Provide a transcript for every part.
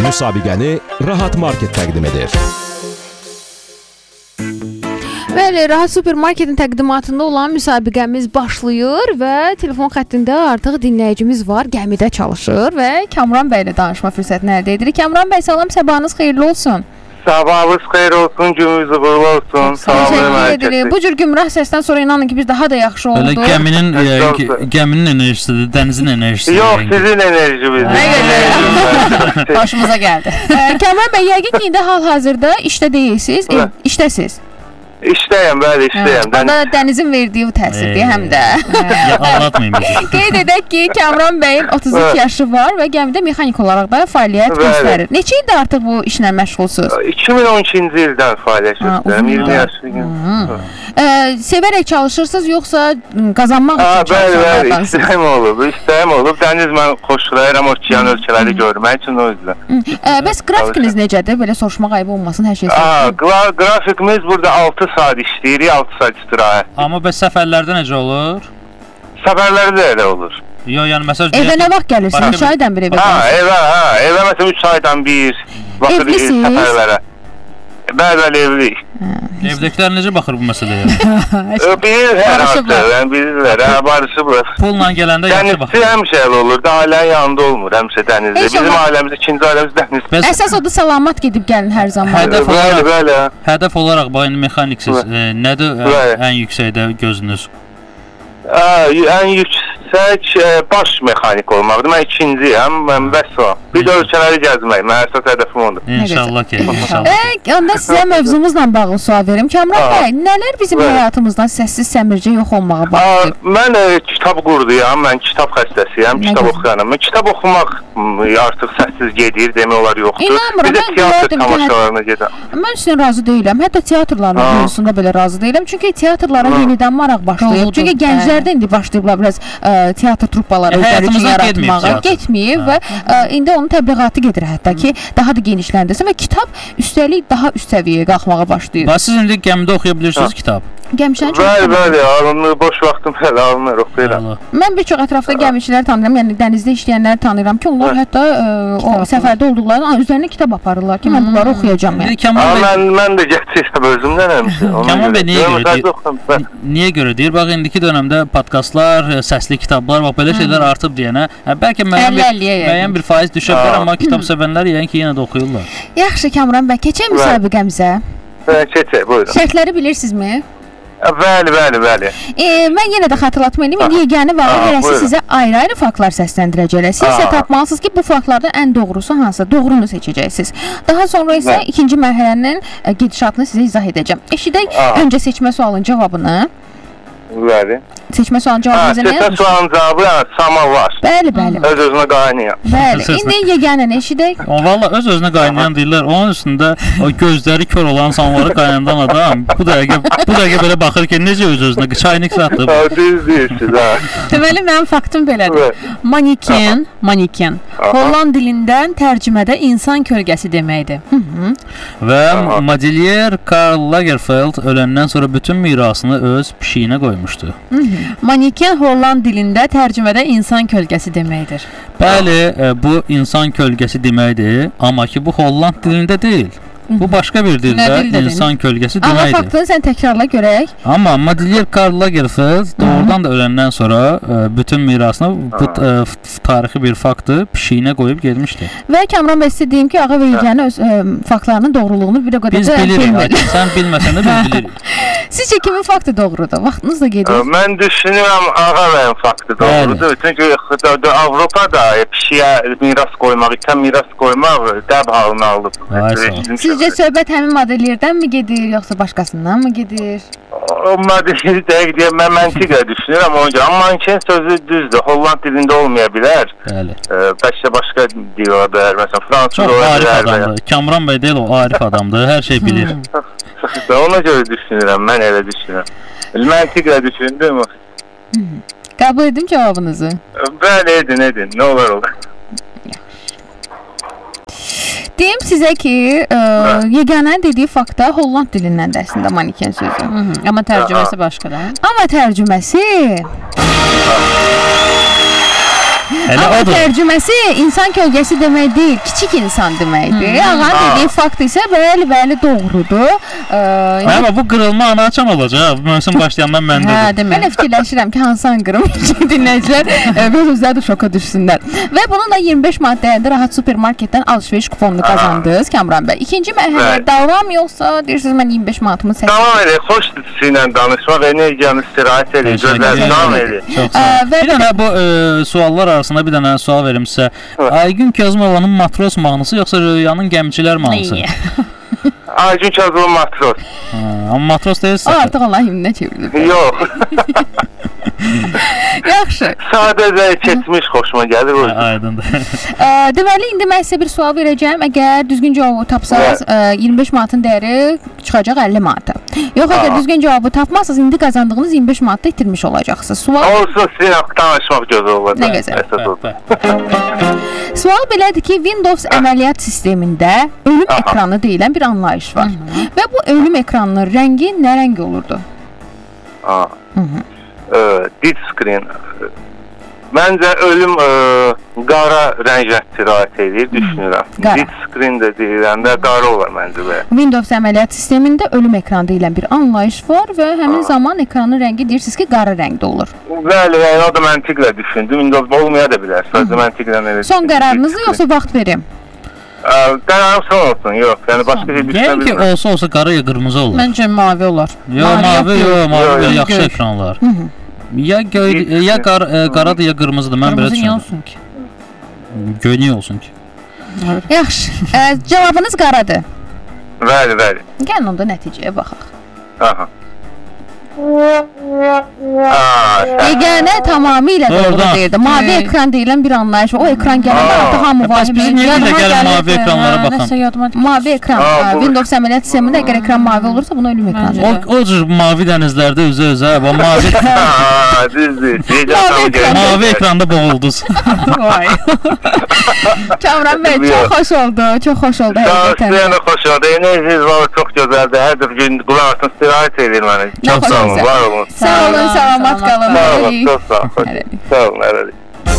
Müsabiqəni Rahat Market təqdim edir. Bəli, Rahat Supermarketin təqdimatında olan müsabiqəmiz başlayır və telefon xəttində artıq dinləyicimiz var, gəmidə çalışır və Kamran bəy ilə danışma fürsətini əldə edirik. Kamran bəy, salam, sabahınız xeyirli olsun. Sabahınız xeyir olsun, gününüz uğurlu olsun. Təşəkkür edirik. Bu cür gümrah səsdən sonra inanın ki, biz daha da yaxşı oldu. Elə gəminin enerjisidir, dənizin enerjisidir. Yox, sizin enerjiniz. Başımıza gəldi. Kamran bəy, yəqin ki, indi hal-hazırda işdə deyilsiniz, işdəsiz. İşdəyəm, bəli, işdəyəm. O da dənizin verdiyi təsirdir, həm də. Anlatmayın bizi. Qeyd edək ki, Kamran bəyin 32 yaşı var və gəmidə mexanik olaraq da fəaliyyət göstərir. Neçə ildir artıq bu işlə məşğulsunuz? 2012-ci ildən fəaliyyət göstərirəm, 20 yaşlıyım. Sevərək çalışırsınız, yoxsa qazanmaq üçün çalışırsınız? Bəli, istəyim olub. Dəniz mən xoşlayıram, okean ölkələri görmək üçün o yüzden. Bəs qrafikiniz necədir? Belə soruşmaq ayıb olmasın, hər şey səhv. Qrafikimiz burada 6 saat işləyirik, 6 saat istirahət. Amma bəs səfərlərdə necə olur? Səfərlərdə də elə olur. Yox, yəni məsəl evə nə vaxt gəlirsiniz? 3 aydan bir evə gəlirsiniz? Evə məsələn 3 aydan bir səfərlərə. Bəli, evliyik. Evdəkilər necə baxır bu məsələyə? Bilir hər hafta, bilirlər, barışıblar. Pulla gələndə yaxşı baxır. Dənizçi həmişə elə olur, da ailənin yanında olmur, həmişə dənizdə. Bizim ailəmiz, ikinci ailəmiz dənizdə. Əsas odur, salamat gedib gəlin hər zaman. Hədəf olaraq, bax, mexaniksiz, nədir ən yüksəkdə gözünüz? Ən yüksək baş mexanik olmaqdır. Mən ikinciyəm, mən bəs o. Bir də ölkələri gəzmək, mən əsas hədəfim ondur. İnşallah ki. Onda sizə mövzumuzla bağlı sual verim. Kamran bəy, nələr bizim həyatımızdan səssiz səmircə yox olmağa başlayıb? Mən kitab qurduyam, mən kitab xəstəsiyəm, kitab oxuyanım. Kitab oxumaq artıq səssiz gedir, demək olar yoxdur. İnanmıram, bir də teatr tamaşalarına gedirəm. Mən sizin razı deyiləm, hətta teatrların mövzusunda belə razı deyiləm. Çünki teatrlara yenidən maraq başlayıb. Çünki gənclərdə indi başlayıblar biraz teatr truppaları özləri üçün yaratmağa getməyib və indi onun təbliğatı gedir hətta ki, daha da genişləndirsin və kitab üstəlik daha üst səviyyəyə qalxmağa başlayır. Bax, siz indi gəmidə oxuya bilirsiniz kitab? Gəmişən çox. Bəli, alınır, boş vaxtım hələ alınır, oxuyuram. Mən bir çox ətrafda gəmişləri tanıyıram, yəni dənizdə işləyənləri tanıyıram ki, onlar hətta o səfərdə olduqlarında üzərinə kitab aparırlar ki, mən bunları oxuyacağam. Mən də gətirirəm özümdən həmişə. Kamran bəy, niyə görə deyir? Bax, indiki dönəmdə podkastlar, səsli kitablar, bax, belə şeylər artıb deyənə, bəlkə müəyyən bir faiz düşə bilər, amma kitab sevənlər yəni ki, yenə də oxuyurlar. Yaxşı, Kamran bəy, keçək müsabiqəmizə. Keçək, buyurun. Şərtləri bilirsinizmi? Bəli. Mən yenə də xatırlatma edeyim. İndi yeganə və hərəsi sizə ayrı-ayrı faktlar səsləndirəcəklər. Siz isə tapmalısınız ki, bu faktlardan ən doğrusu hansı? Doğrunu seçəcəksiniz. Daha sonra isə ikinci mərhələnin gedişatını sizə izah edəcəm. Eşidək öncə seçmə sualının cavabını. Bəli. Seçmə sualının cavabını nə? Seçmə sualının cavabı samavar. Bəli. Öz-özünə qaynayan. Bəli. İndi yeganəni eşidək. Valla öz-özünə qaynayan deyirlər. Onun üstündə o gözləri kör olan samavarı qaynayan adam bu dəqiqə belə baxır ki, necə öz-özünə çaynik satıb. Düz deyirsiniz, ha. Deməli, mənim faktım belədir. Maniken. Holland dilindən tərcümədə insan kölgəsi deməkdir. Və modeliyer Karl Lagerfeld öləndən sonra bütün mirasını öz pişiyinə qoymuşdu. Maniken Holland dilində tərcümədə insan kölgəsi deməkdir. Bəli, bu insan kölgəsi deməkdir, amma ki bu Holland dilində deyil. Bu başqa bir dildə insan kölgəsi deməkdir. Amma faktını sən təkrarla görək. Amma modeliyer Karl Lagerfeld doğrudan da öləndən sonra bütün mirasını bu tarixi bir faktı pişiyinə qoyub getmişdi. Və Kamran bəy sizə deyim ki, ağa və yeganə öz faktlarının doğruluğunu bir o qədər də bilmirik. Sən bilməsən də biz bilirik. Sizcə kimin faktı doğrudur? Vaxtınız da gedir. Mən düşünürəm ağa bəyin faktı doğrudur. Çünki Avropada pişiyə miras qoymaq, itən miras qoymaq dəb halını alıb. Sizcə söhbət həmin modellerdən mi gedir, yoxsa başqasından mı gedir? O modelleri dəqiq deyəm, mən məntiqlə düşünürəm ona görə. Amma manken sözü düzdür, Holland dilində olmaya bilər. Bəli. Bəlkə başqa dil ola bilər, məsələn, fransız ola bilər. Çox arif adamdır. Kamran bəy deyil, o arif adamdır, hər şey bilir. Ona görə düşünürəm, mən elə düşünürəm. Məntiqlə düşündüm. Qəbul edim cavabınızı. Bəli, edin, nə olar olur. Deyim sizə ki, yeganənin dediyi faktda Holland dilindən də əslində maniken sözü. Amma tərcüməsi başqadır. Amma tərcüməsi Amma tərcüməsi insan kölgəsi demək deyil, kiçik insan deməkdir. Ağanın dediyi fakt isə bəli doğrudur. Amma bu qırılma ana açan olacaq. Mövsüm başlayandan məndədir. Mən fikirləşirəm ki, hansı an qırım dinləyicilər biraz özləri şoka düşsünlər. Və bununla 25 manat dəyərində Rahat Supermarketdən alış-veriş kuponunu qazandınız Kamran bəy. İkinci mərhələ davam yoxsa deyirsiniz mən 25 manatımı seçdim? Davam edək. Xoş sizinlə danışmaq, energiyanı istirahət edək. Gözlər davam edək. Bir dənə bu suallar arasında bir dənə sual verim sizə. Aygün Kazımovanın Matros mahnısı yoxsa Röyanın Gəmiçilər mahnısı? Aygün Kazımov Matros. Amma Matros deyilsə. O artıq Allah himninə çevrilib. Yox. Yaxşı. Sadəcə keçmiş xoşuma gəlir o. Aydındır. Deməli indi mən sizə bir sual verəcəm. Əgər düzgün cavabı tapsaz 25 manatın dəyəri çıxacaq 50 manata. Yox, əgər düzgün cavabı tapmazsınız indi qazandığınız 25 manatı itirmiş olacaqsınız. Sual olsun, sizinlə danışmaq gözəl olacaq. Nə gözəl. Sual belədir ki, Windows əməliyyat sistemində ölüm ekranı deyilən bir anlayış var. Və bu ölüm ekranının rəngi nə rəng olurdu? Dead screen. Məncə ölüm qara rəngə sirayət edir, düşünürəm. Dead screen də deyiləndə qara olar məncə belə. Windows əməliyyat sistemində ölüm ekranı deyilən bir anlayış var və həmin zaman ekranın rəngi deyirsiniz ki, qara rəngdə olur. Bəli, o da məntiqlə düşündüm. Windows olmaya da bilər. Sadəcə məntiqlə elə. Son qərarınızı yoxsa vaxt verim? Qərarım son olsun, yox. Yəni başqa bir düşünə bilməm. Yəni ki, olsa qara ya qırmızı olur. Məncə mavi olar. Mavi yaxşı ekran olar. Ya qaradır ya qırmızıdır. Mən belə düşünürəm. Qırmızı olsun ki? Göy niyə olsun ki? Yaxşı. Cavabınız qaradır. Bəli. Gəlin onda nəticəyə baxaq. Aha. Yeganə tamamilə doğru deyirdi. Mavi ekran deyilən bir anlayış var. O ekran gələndə artıq hamı vacib. Mavi ekranlara baxın. Mavi ekran. Windows əməliyyat sistemində əgər ekran mavi olursa buna ölüm ekranı. O cür mavi dənizlərdə üzə-üzə, mavi mavi ekranda boğuldunuz. Kamran bəy, çox xoş oldu. Çox xoş oldu həqiqətən. Sizə də xoş oldu. Enerjiniz var, çox gözəldir. Hər bir gün qulağınız istirahət edir mənə. Çox sağ olun, var olun. Sağ olun, salamat qalın. Sağ olun, çox sağ olun. Sağ olun, hələlik.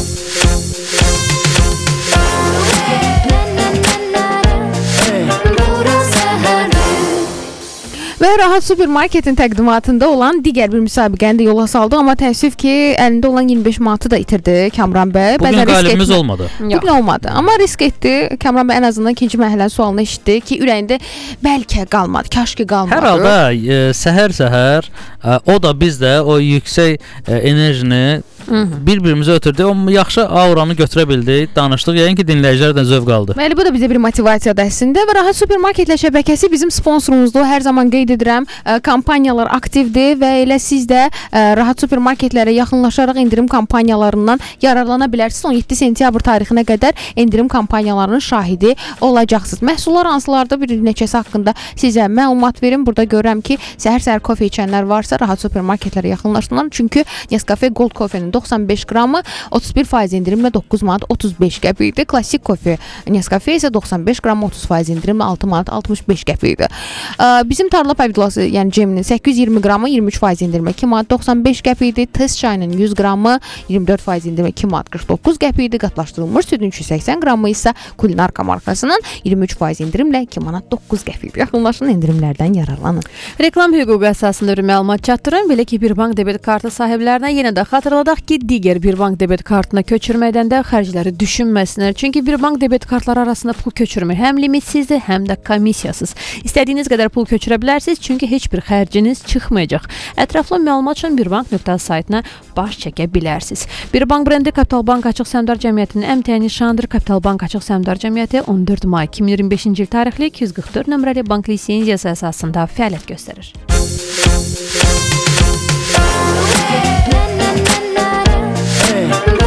Və Rahat Supermarketin təqdimatında olan digər bir müsabiqəni də yola saldı, amma təəssüf ki, əlində olan 25 manatı da itirdi Kamran bəy. Bugün qalibimiz olmadı. Bugün olmadı, amma risk etdi. Kamran bəy ən azından ikinci mərhələnin sualını eşitdi ki, ürəyində bəlkə qalmadı, kaş ki qalmadı. Hər halda səhər o da biz də o yüksək enerjini bir-birimizə ötürdük. O yaxşı auranı götürə bildik, danışdıq. Yəni ki, dinləyicilər də zövq aldı. Bəli, bu da bizə bir motivasiyadır əslində və Rahat Supermarketlə şəbəkəsi bizim sponsorumuzdur. Hər zaman qeyd edirəm, kampaniyalar aktivdir və elə siz də Rahat Supermarketlərə yaxınlaşaraq endirim kampaniyalarından yararlana bilərsiniz. 17 sentyabr tarixinə qədər endirim kampaniyalarının şahidi olacaqsınız. Məhsullar hansılardır? Bir neçəsi haqqında sizə məlumat verim. Burada görürəm ki, səhər-səhər kofe içənlər varsa Rahat Supermarketlərə yaxınlaşsınlar. Çünki Nescafe Gold Coffee-nin 95 qramı 31% endirimlə 9 manat 35 qəpikdir. Klassik kofe Nescafe isə 95 qramı 30% endirimlə 6 manat 65 qəpikdir. Bizim tarla pavidlası, yəni Ceminin 820 qramı 23% endirimlə 2 manat 95 qəpikdir. Tız çayının 100 qramı 24% endirimlə 2 manat 49 qəpikdir. Qatlaşdırılmış südün 280 qramı isə Kulinarka markasının 23% endirimlə 2 manat 9 qəpikdir. Yaxınlaşın, endirimlərdən yararlanın. Reklam hüququ əsasında bir məlumat çatdırın. Belə ki, bir bank debet kartı sahiblərinə yenə də xatırladaq ki, digər bir bank debet kartına köçürməkdən də xərcləri düşünməsinlər. Çünki bir bank debet kartları arasında pul köçürmək həm limitsizdir, həm də komissiyasız. İstədiyiniz qədər pul köçürə bilərsiniz, çünki heç bir xərciniz çıxmayacaq. Ətraflı məlumat üçün birbank.az saytına baş çəkə bilərsiniz. Bir bank brendi Kapital Bank Açıq Səhmdar Cəmiyyətinin əmtəyi nişanıdır. Kapital Bank Açıq Səhmdar Cəmiyyəti 14 may 2025-ci il tarixli 244 nömrəli bank lisenziyası əsasında fəaliyyət göstərir.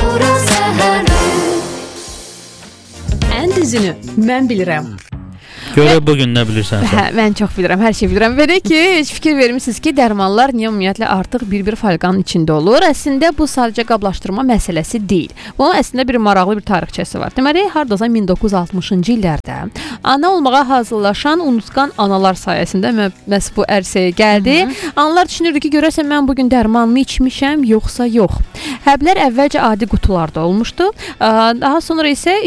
Ən düzünü mən bilirəm. Görə bu gün nə bilirsən sən? Hə, mən çox bilirəm, hər şey bilirəm. Belə ki, heç fikir vermisiniz ki, dərmanlar niyə ümumiyyətlə artıq bir falqanın içində olur? Əslində bu sadəcə qablaşdırma məsələsi deyil. Bunun əslində bir maraqlı bir tarixçəsi var. Deməli, hardasa 1960-cı illərdə ana olmağa hazırlaşan unutqan analar sayəsində məhz bu ərsəyə gəldi. Analar düşünürdü ki, görəsən mən bu gün dərmanımı içmişəm, yoxsa yox. Həblər əvvəlcə adi qutularda olmuşdu. Daha sonra isə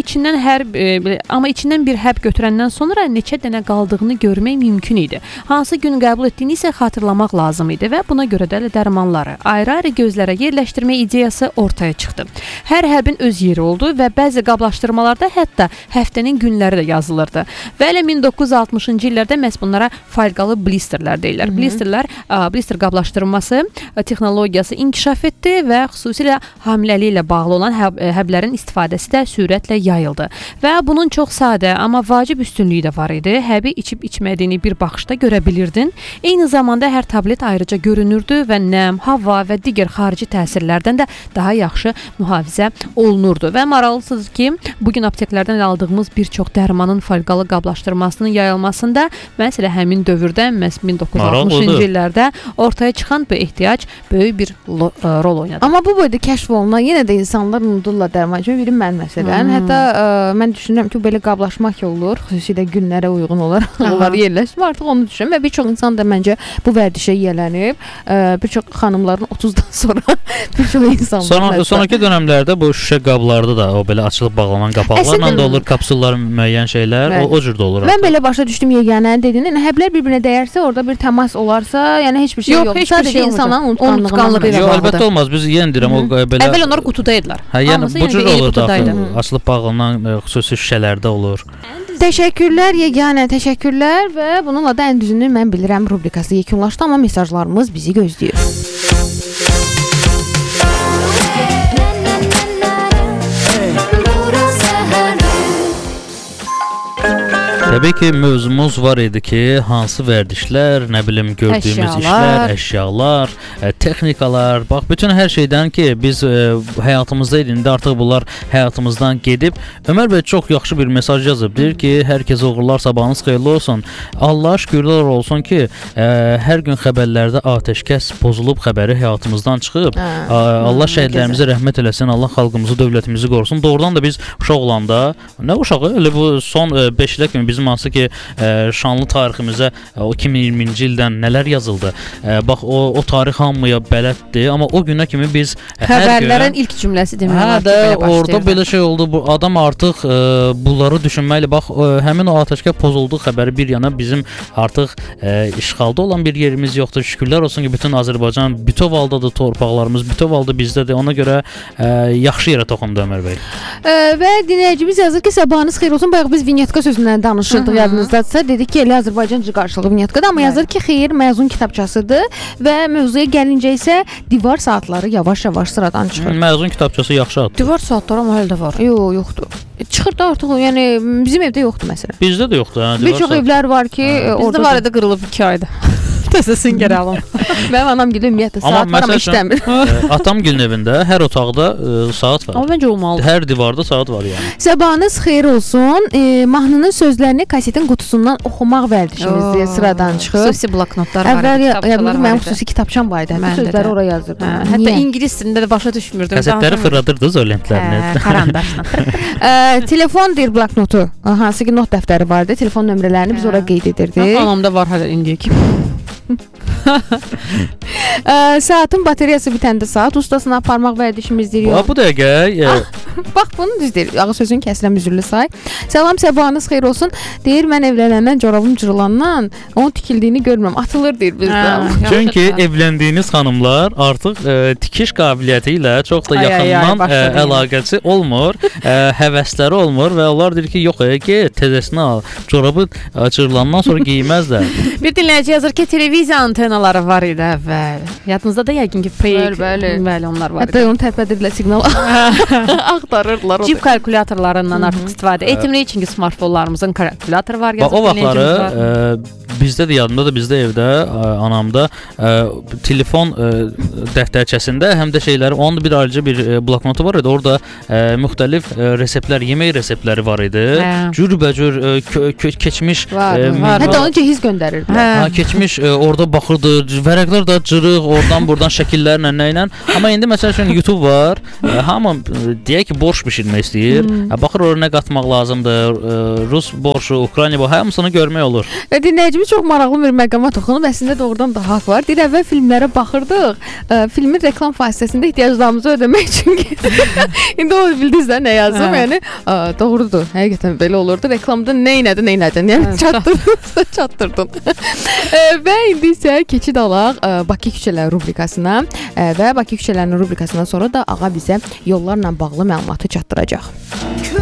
içindən bir həb götürəndən sonra neçə dənə qaldığını görmək mümkün idi. Hansı gün qəbul etdiyini isə xatırlamaq lazım idi və buna görə də dərmanları ayrı-ayrı gözlərə yerləşdirmə ideyası ortaya çıxdı. Hər həbin öz yeri oldu və bəzi qablaşdırmalarda hətta həftənin günləri də yazılırdı. Və elə 1960-cı illərdə məhz bunlara falqalı blisterlər deyirlər. Blister qablaşdırması texnologiyası inkişaf etdi və xüsusilə hamiləliklə bağlı olan həblərin istifadəsi də sürətlə yayıldı. Və bunun çox sadə, amma vacib üstünlüyü də var idi. Həbi içib-içmədiyini bir baxışda görə bilirdin. Eyni zamanda hər tablet ayrıca görünürdü və nəm, hava və digər xarici təsirlərdən də daha yaxşı mühafizə olunurdu. Və maraqlısınız ki, bugün apteklərdən aldığımız bir çox dərmanın falqalı qablaşdırmasının yayılmasında məhz elə həmin dövrdə, məhz 1960-cı illərdə ortaya çıxan bu ehtiyac böyük bir rol oynadı. Amma bu boyda kəşf olunan yenə də insanlar unudurlar dərman kimi. Biri mən məsələn. Hətta mən düşünürəm ki, belə qablaşmaq olur, xüsusilə günlərə uyğun olaraq onları yerləşdirmək. Artıq onu düşünürəm və bir çox insan da məncə bu vərdişə yiyələnib. Bir çox xanımların 30-dan sonra bir çox insanlar. Sonrakı dövrlərdə bu şüşə qablarda da o belə açılıb bağlanan qapaqlarla da olur, kapsullar, müəyyən şeylər, o cür də olur. Mən belə başa düşdüm yeganənin dediyini. Yəni həblər bir-birinə dəyərsə, orada bir təmas olarsa, yəni heç bir şey yox. Sadəcə insanların unutqanlığı. Yox, əlbəttə olmaz. Biz yenə deyirəm o belə. Əvvəl onlar qutudaydılar. Hə, yəni bu cür olur da. Açılıb bağlanan xüsusi şüşələrdə olur. Təşəkkürlər yeganə, təşəkkürlər və bununla da ən düzünü mən bilirəm rubrikası yekunlaşdı, amma mesajlarımız bizi gözləyir. Təbii ki, mövzumuz var idi ki, hansı vərdişlər, nə bilim, gördüyümüz işlər, əşyalar, texnikalar, bax, bütün hər şeydən ki, biz həyatımızda idi, indi artıq bunlar həyatımızdan gedib. Ömər bəy çox yaxşı bir mesaj yazıb, deyir ki, hər kəs uğurlar, sabahınız xeyirli olsun. Allah şükürlər olsun ki, hər gün xəbərlərdə atəşkəs pozulub xəbəri həyatımızdan çıxıb. Allah şəhidlərimizə rəhmət eləsin, Allah xalqımızı, dövlətimizi qorusun. Doğrudan da biz uşaq olanda, nə uşağı, elə bu son 5 ilə kimi bizim hansı ki şanlı tariximizə o 2020-ci ildən nələr yazıldı. Bax o tarix hamıya bələddir, amma o günə kimi biz xəbərlərin ilk cümləsi demək olar ki, belə başlayır. Orada belə şey oldu. Bu adam artıq bunları düşünməklə bax həmin o atəşkəs pozuldu xəbəri bir yana bizim artıq işğalda olan bir yerimiz yoxdur. Şükürlər olsun ki, bütün Azərbaycan bütöv haldadır, torpaqlarımız bütöv halda bizdədir. Ona görə yaxşı yerə toxundu Ömər bəy. Və dinləyicimiz yazır ki, sabahınız xeyir olsun. Bayaq biz vinyetka sözündən danışırdıq, yadınızdadırsa. Dedik ki, elə Azərbaycanca qarşılığı vinyetkadır, amma yazır ki, xeyir, məzun kitabçasıdır və mövzuya gəlincə isə divar saatları yavaş-yavaş sıradan çıxır. Məzun kitabçası yaxşı addır. Divar saatları amma hələ də var. Yoxdur. Çıxır da artıq, yəni bizim evdə yoxdur məsələn. Bizdə də yoxdur, hə, divar saatı. Bir çox evlər var ki, bizdə var idi, qırılıb 2 ayda. Təzəsini geri alım. Mənim anam gülüm ümumiyyətlə saat var, amma işləmir. Atam gülün evində hər otaqda saat var. Amma məncə olmalıdır. Hər divarda saat var yəni. Sabahınız xeyir olsun. Mahnının sözlərini kasetin qutusundan oxumaq vərdişimizdir, sıradan çıxır. Xüsusi bloknotlar var. Əvvəl mənim xüsusi kitabçam var idi. Sözləri oraya yazırdım. Hətta ingilis dilində də başa düşmürdüm. Kasetləri fırladırdınız o lentlərini. Karandaşla. Telefon deyir bloknotu. Hansı ki not dəftəri vardı. Telefon nömrələrini biz ora qeyd edirdik. Anamda var hələ indiyə kimi. Saatın bateriyası bitəndə saat ustasına aparmaq vərdişimizdir. Bu dəqiqə. Bax bunu düz deyir. Ağı sözün kəsilən üzürlü say. Salam, sabahınız xeyir olsun. Deyir, mən evlənəndən corabım cırılandan onun tikildiyini görmürəm. Atılır deyir bizdə. Çünki evləndiyiniz xanımlar artıq tikiş qabiliyyəti ilə çox da yaxından əlaqəsi olmur, həvəsləri olmur və onlar deyir ki, yox, tezəsini al. Corabı cırılandan sonra geyməzlər. Bir dinləyici yazır ki, televiziya antenası arenaları var idi əvvəl. Yadınızda da yəqin ki, bəli, onlar var idi. Hətta onu tərpədirdilər siqnal axtarırdılar. Cib kalkulyatorlarından artıq istifadə etmirik, çünki smartfonlarımızın kalkulyatoru var. O vaxtları bizdə də yadımdadır, bizdə evdə anamda telefon dəftərçəsində həm də şeyləri, onun bir ayrıca bir bloknotu var idi. Orada müxtəlif reseptlər, yemək reseptləri var idi. Cürbəcür keçmiş hətta onu cehiz göndərirdilər. Keçmiş orada baxırdı. Vərəqlər də cırıq, oradan buradan şəkillərlə nə ilə. Amma indi məsəl üçün YouTube var. Hamı deyək ki, borş bişirmək istəyir. Baxır oraya nə qatmaq lazımdır. Rus borşu, Ukrayna borşu, hamısını görmək olur. Və dinləyicimiz çox maraqlı bir məqama toxunub. Əslində doğrudan da haqq var. Deyir, əvvəl filmlərə baxırdıq. Filmin reklam vasitəsində ehtiyaclarımızı ödəmək üçün. İndi o bildiniz də nə yazıb? Yəni doğrudur. Həqiqətən belə olurdu. Reklamda nə etdin? Yəni çatdırdın. Və indi isə keçid alaq Bakı küçələri rubrikasına və Bakı küçələrinin rubrikasından sonra da ağa bizə yollarla bağlı məlumatı çatdıracaq.